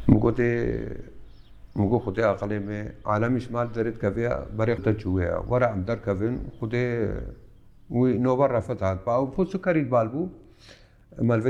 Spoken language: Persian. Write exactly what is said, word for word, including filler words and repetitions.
مگوته مگو خود عقل میں عالمش مال درد کفیا برق تجویا ورا در کفن خود وی نوبر رفتات باو فوسو کرید بالبو مالفت